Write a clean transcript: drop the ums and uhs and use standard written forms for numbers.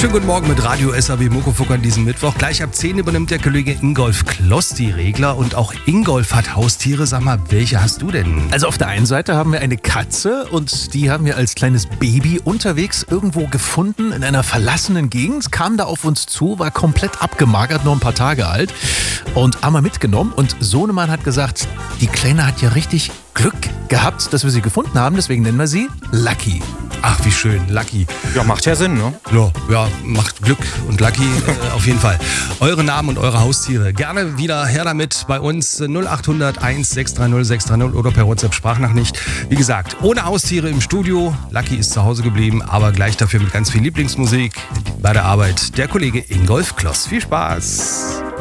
Schönen guten Morgen mit Radio SAW Muckefuck an diesem Mittwoch. Gleich ab 10 übernimmt der Kollege Ingolf Kloss die Regler und auch Ingolf hat Haustiere. Sag mal, welche hast du denn? Also auf der einen Seite haben wir eine Katze und die haben wir als kleines Baby unterwegs irgendwo gefunden in einer verlassenen Gegend, kam da auf uns zu, war komplett abgemagert, nur ein paar Tage alt und haben wir mitgenommen und Sohnemann hat gesagt, die Kleine hat ja richtig Glück gehabt, dass wir sie gefunden haben, deswegen nennen wir sie Lucky. Ach, wie schön, Lucky. Ja, macht ja Sinn, ne? Ja, macht Glück und Lucky auf jeden Fall. Eure Namen und eure Haustiere. Gerne wieder her damit bei uns 0800 1630 630 oder per WhatsApp Sprachnachricht. Wie gesagt, ohne Haustiere im Studio. Lucky ist zu Hause geblieben, aber gleich dafür mit ganz viel Lieblingsmusik bei der Arbeit. Der Kollege Ingolf Kloss. Viel Spaß.